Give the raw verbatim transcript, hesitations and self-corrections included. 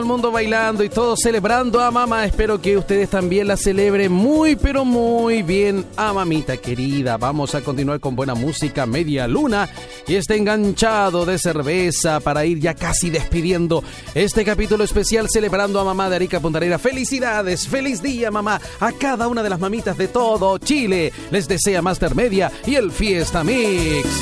el mundo bailando y todos celebrando a mamá. Espero que ustedes también la celebren muy pero muy bien a mamita querida. Vamos a continuar con buena música, Media Luna y este enganchado de cerveza para ir ya casi despidiendo este capítulo especial celebrando a mamá de Arica Punta Arenas. Felicidades, feliz día mamá a cada una de las mamitas de todo Chile. Les desea Master Media y el Fiesta Mix.